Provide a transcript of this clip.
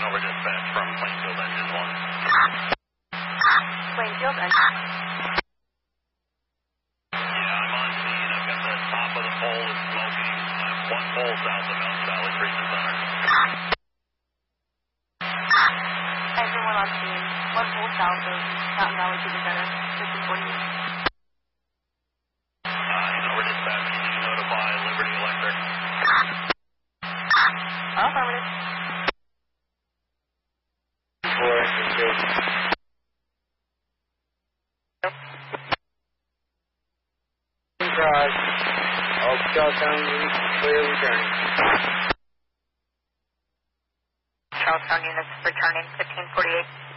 over dispatch from Plainfield Engine 1. Plainfield Engine. Yeah, I'm on scene. I've got the top of the pole is smoking. One pole south of Mountain Valley Treatment Center. Everyone on scene. One pole south of Mountain Valley Treatment Center. This is 48. Over dispatch, can you notify Liberty Electric? Affirmative. Cross. All Charlestown clear return. Charlestown units returning 1548.